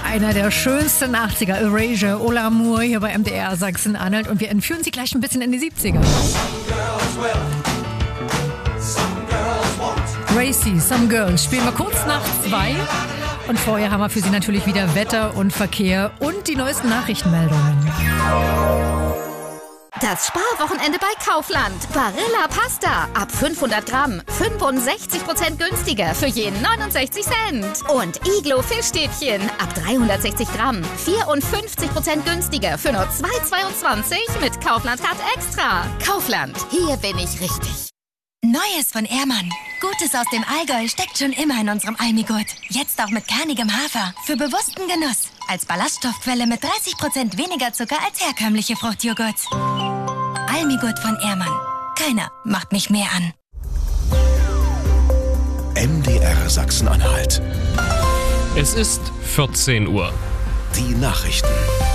Einer der schönsten 80er, Erasure, Ola Amour hier bei MDR Sachsen-Anhalt. Und wir entführen Sie gleich ein bisschen in die 70er. Racy, Some Girls, spielen wir kurz nach 2. Und vorher haben wir für Sie natürlich wieder Wetter und Verkehr und die neuesten Nachrichtenmeldungen. Das Sparwochenende bei Kaufland. Barilla Pasta ab 500 Gramm 65% günstiger für jeden 69 Cent. Und Iglo Fischstäbchen ab 360 Gramm 54% günstiger für nur 2,22 mit Kaufland Card Extra. Kaufland, hier bin ich richtig. Neues von Ehrmann. Gutes aus dem Allgäu steckt schon immer in unserem Almigurt. Jetzt auch mit kernigem Hafer. Für bewussten Genuss. Als Ballaststoffquelle mit 30% weniger Zucker als herkömmliche Fruchtjoghurt. Almigurt von Ehrmann. Keiner macht mich mehr an. MDR Sachsen-Anhalt. Es ist 14 Uhr. Die Nachrichten.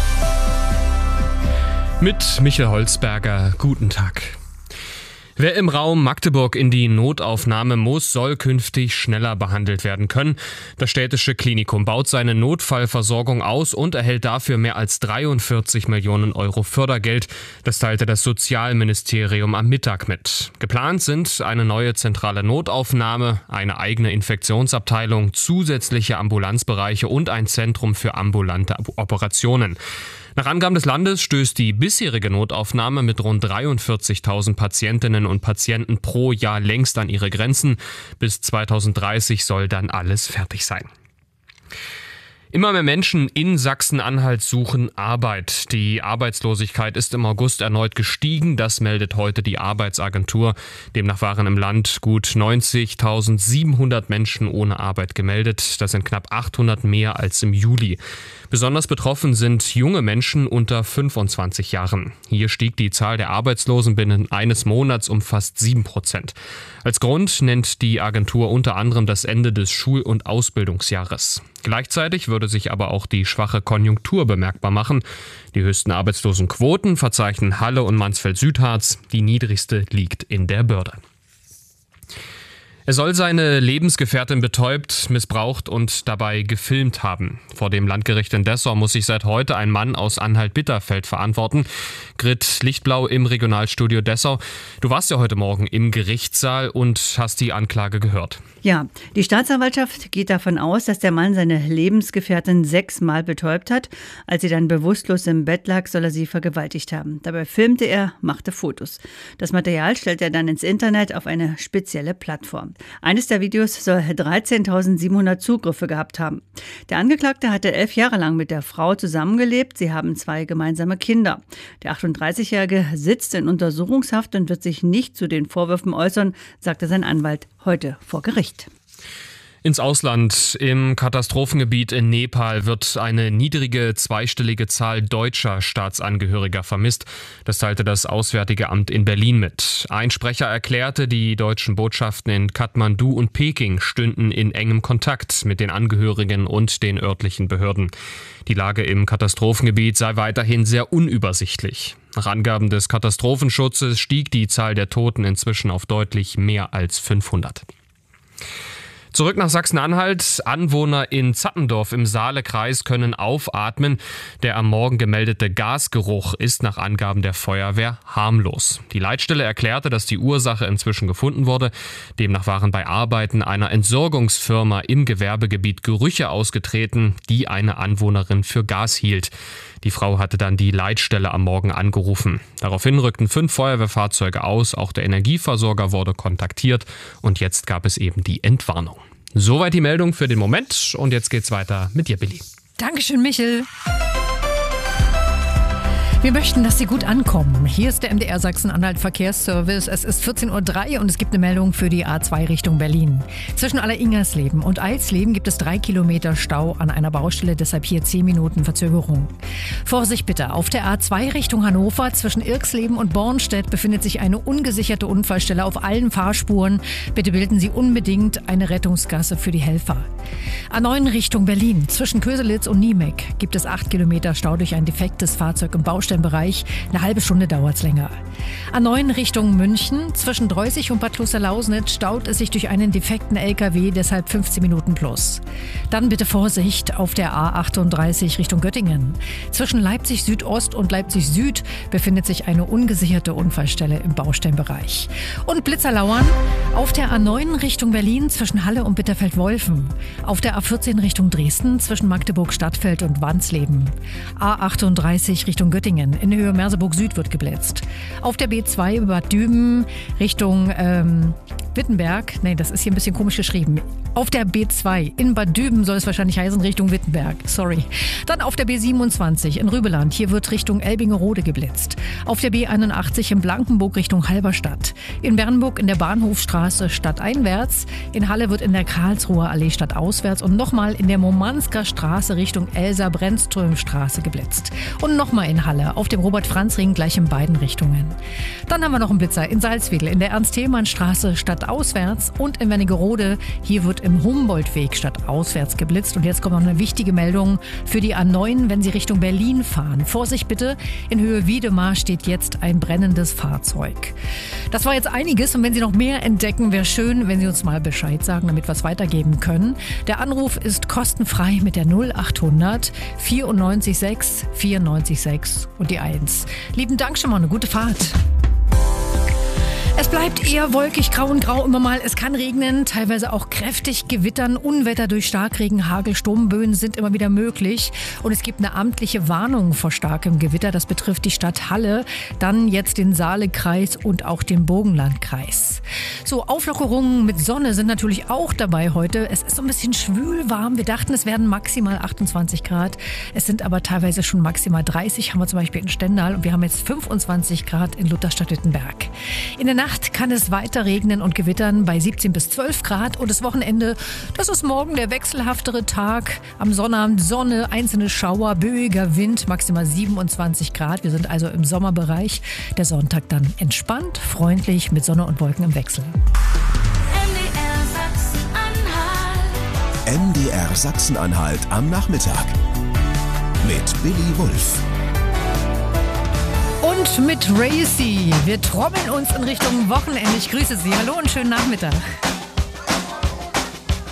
Mit Michael Holzberger. Guten Tag. Wer im Raum Magdeburg in die Notaufnahme muss, soll künftig schneller behandelt werden können. Das städtische Klinikum baut seine Notfallversorgung aus und erhält dafür mehr als 43 Millionen Euro Fördergeld. Das teilte das Sozialministerium am Mittag mit. Geplant sind eine neue zentrale Notaufnahme, eine eigene Infektionsabteilung, zusätzliche Ambulanzbereiche und ein Zentrum für ambulante Operationen. Nach Angaben des Landes stößt die bisherige Notaufnahme mit rund 43.000 Patientinnen und Patienten pro Jahr längst an ihre Grenzen. Bis 2030 soll dann alles fertig sein. Immer mehr Menschen in Sachsen-Anhalt suchen Arbeit. Die Arbeitslosigkeit ist im August erneut gestiegen. Das meldet heute die Arbeitsagentur. Demnach waren im Land gut 90.700 Menschen ohne Arbeit gemeldet. Das sind knapp 800 mehr als im Juli. Besonders betroffen sind junge Menschen unter 25 Jahren. Hier stieg die Zahl der Arbeitslosen binnen eines Monats um fast 7%. Als Grund nennt die Agentur unter anderem das Ende des Schul- und Ausbildungsjahres. Gleichzeitig würde sich aber auch die schwache Konjunktur bemerkbar machen. Die höchsten Arbeitslosenquoten verzeichnen Halle und Mansfeld-Südharz. Die niedrigste liegt in der Börde. Er soll seine Lebensgefährtin betäubt, missbraucht und dabei gefilmt haben. Vor dem Landgericht in Dessau muss sich seit heute ein Mann aus Anhalt-Bitterfeld verantworten. Grit Lichtblau im Regionalstudio Dessau. Du warst ja heute Morgen im Gerichtssaal und hast die Anklage gehört. Ja, die Staatsanwaltschaft geht davon aus, dass der Mann seine Lebensgefährtin 6-mal betäubt hat. Als sie dann bewusstlos im Bett lag, soll er sie vergewaltigt haben. Dabei filmte er, machte Fotos. Das Material stellt er dann ins Internet auf eine spezielle Plattform. Eines der Videos soll 13.700 Zugriffe gehabt haben. Der Angeklagte hatte 11 Jahre lang mit der Frau zusammengelebt. Sie haben 2 gemeinsame Kinder. Der 38-Jährige sitzt in Untersuchungshaft und wird sich nicht zu den Vorwürfen äußern, sagte sein Anwalt heute vor Gericht. Ins Ausland. Im Katastrophengebiet in Nepal wird eine niedrige zweistellige Zahl deutscher Staatsangehöriger vermisst. Das teilte das Auswärtige Amt in Berlin mit. Ein Sprecher erklärte, die deutschen Botschaften in Kathmandu und Peking stünden in engem Kontakt mit den Angehörigen und den örtlichen Behörden. Die Lage im Katastrophengebiet sei weiterhin sehr unübersichtlich. Nach Angaben des Katastrophenschutzes stieg die Zahl der Toten inzwischen auf deutlich mehr als 500. Zurück nach Sachsen-Anhalt. Anwohner in Zattendorf im Saalekreis können aufatmen. Der am Morgen gemeldete Gasgeruch ist nach Angaben der Feuerwehr harmlos. Die Leitstelle erklärte, dass die Ursache inzwischen gefunden wurde. Demnach waren bei Arbeiten einer Entsorgungsfirma im Gewerbegebiet Gerüche ausgetreten, die eine Anwohnerin für Gas hielt. Die Frau hatte dann die Leitstelle am Morgen angerufen. Daraufhin rückten 5 Feuerwehrfahrzeuge aus, auch der Energieversorger wurde kontaktiert und jetzt gab es eben die Entwarnung. Soweit die Meldung für den Moment und jetzt geht's weiter mit dir, Billy. Dankeschön, Michel. Wir möchten, dass Sie gut ankommen. Hier ist der MDR Sachsen-Anhalt Verkehrsservice. Es ist 14.03 Uhr und es gibt eine Meldung für die A2 Richtung Berlin. Zwischen Alleringersleben und Eilsleben gibt es 3 Kilometer Stau an einer Baustelle, deshalb hier 10 Minuten Verzögerung. Vorsicht bitte, auf der A2 Richtung Hannover zwischen Irksleben und Bornstedt befindet sich eine ungesicherte Unfallstelle auf allen Fahrspuren. Bitte bilden Sie unbedingt eine Rettungsgasse für die Helfer. A9 Richtung Berlin zwischen Köselitz und Niemek gibt es 8 Kilometer Stau durch ein defektes Fahrzeug im Baustellenbereich. Baustellenbereich. Eine halbe Stunde dauert es länger. A9 Richtung München. Zwischen Dreußig und Bad Kloster-Lausnitz staut es sich durch einen defekten LKW, deshalb 15 Minuten plus. Dann bitte Vorsicht auf der A38 Richtung Göttingen. Zwischen Leipzig Südost und Leipzig Süd befindet sich eine ungesicherte Unfallstelle im Baustellenbereich. Und Blitzer lauern auf der A9 Richtung Berlin zwischen Halle und Bitterfeld-Wolfen. Auf der A14 Richtung Dresden zwischen Magdeburg-Stadtfeld und Wansleben. A38 Richtung Göttingen. In Höhe Merseburg Süd wird geblitzt. Auf der B2 über Bad Düben Richtung Wittenberg. Nee, das ist hier ein bisschen komisch geschrieben. Auf der B2 in Bad Düben soll es wahrscheinlich heißen Richtung Wittenberg. Sorry. Dann auf der B27 in Rübeland. Hier wird Richtung Elbingerode geblitzt. Auf der B81 in Blankenburg Richtung Halberstadt. In Bernburg in der Bahnhofstraße stadteinwärts. In Halle wird in der Karlsruher Allee stadtauswärts und nochmal in der Momansker Straße Richtung Elsa-Brennström-Straße geblitzt. Und nochmal in Halle auf dem Robert-Franz-Ring gleich in beiden Richtungen. Dann haben wir noch einen Blitzer in Salzwedel in der Ernst-Thälmann-Straße stadtauswärts und in Wernigerode. Hier wird im Humboldtweg stadtauswärts geblitzt. Und jetzt kommt noch eine wichtige Meldung für die A9, wenn Sie Richtung Berlin fahren. Vorsicht bitte, in Höhe Wiedemar steht jetzt ein brennendes Fahrzeug. Das war jetzt einiges und wenn Sie noch mehr entdecken, wäre schön, wenn Sie uns mal Bescheid sagen, damit wir es weitergeben können. Der Anruf ist kostenfrei mit der 0800 94 6 94 6 und die 1. Lieben Dank schon mal, eine gute Fahrt. Es bleibt eher wolkig, grau und grau immer mal. Es kann regnen, teilweise auch kräftig gewittern. Unwetter durch Starkregen, Hagel, Sturmböen sind immer wieder möglich. Und es gibt eine amtliche Warnung vor starkem Gewitter. Das betrifft die Stadt Halle, dann jetzt den Saalekreis und auch den Burgenlandkreis. So, Auflockerungen mit Sonne sind natürlich auch dabei heute. Es ist so ein bisschen schwül warm. Wir dachten, es werden maximal 28 Grad. Es sind aber teilweise schon maximal 30, haben wir zum Beispiel in Stendal. Und wir haben jetzt 25 Grad in Lutherstadt-Wittenberg. In der Nacht kann es weiter regnen und gewittern bei 17 bis 12 Grad. Und das Wochenende, das ist morgen der wechselhaftere Tag. Am Sonnabend Sonne, einzelne Schauer, böiger Wind, maximal 27 Grad. Wir sind also im Sommerbereich. Der Sonntag dann entspannt, freundlich mit Sonne und Wolken im Wechsel. MDR Sachsen-Anhalt am Nachmittag mit Billy Wulff. Und mit Racy. Wir trommeln uns in Richtung Wochenende. Ich grüße Sie. Hallo und schönen Nachmittag.